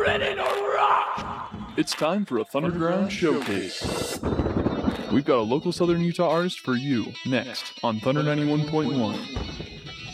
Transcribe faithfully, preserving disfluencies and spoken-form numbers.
ready to rock? It's time for a Thunderground Showcase. We've got a local Southern Utah artist for you next on Thunder ninety-one point one.